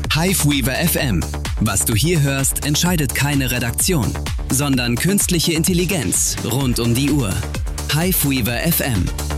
Hiveweaver FM. Was du hier hörst, entscheidet keine Redaktion, sondern künstliche Intelligenz rund um die Uhr. Hiveweaver FM.